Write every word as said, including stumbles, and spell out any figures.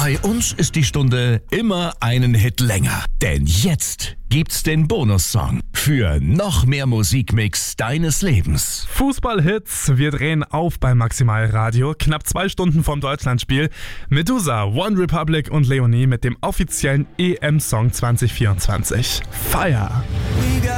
Bei uns ist die Stunde immer einen Hit länger. Denn jetzt gibt's den Bonussong für noch mehr Musikmix deines Lebens. Fußballhits, wir drehen auf bei Maximal Radio. Knapp zwei Stunden vom Deutschlandspiel. Medusa, One Republic und Leonie mit dem offiziellen E M-Song zwanzig vierundzwanzig. Fire!